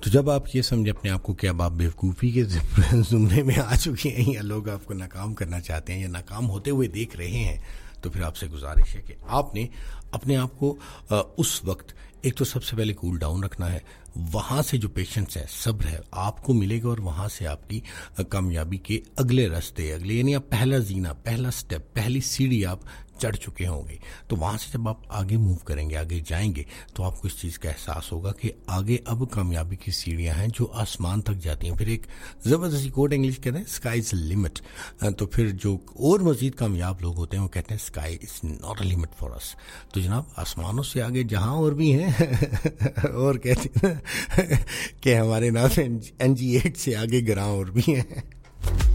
तो जब आप ये समझे अपने आप को कि अब आप बेवकूफ़ी के ज़ुमरे में आ चुके हैं या लोग आपको नाकाम करना चाहते हैं या नाकाम होते हुए देख रहे हैं, तो फिर आपसे गुजारिश है कि आपने अपने आप को उस वक्त एक तो सबसे पहले कूल डाउन रखना है। वहाँ से जो पेशेंस है, सब्र है, आपको मिलेगा और वहाँ से आपकी कामयाबी के अगले रास्ते, अगले यानी आप पहला जीना, पहला स्टेप, पहली सीढ़ी आप चढ़ चुके होंगे। तो वहाँ से जब आप आगे मूव करेंगे, आगे जाएंगे, तो आपको इस चीज़ का एहसास होगा कि आगे अब कामयाबी की सीढ़ियाँ हैं जो आसमान तक जाती हैं। फिर एक ज़बरदस्ती कोट इंग्लिश कहते हैं, स्काई इज़ लिमिट। तो फिर जो और मज़ीद कामयाब लोग होते हैं वो कहते हैं sky is not a limit for us. तो जनाब आसमानों से आगे जहाँ और भी हैं और कहते हैं कि हमारे नाम NG8 से आगे ग्रां और भी हैं।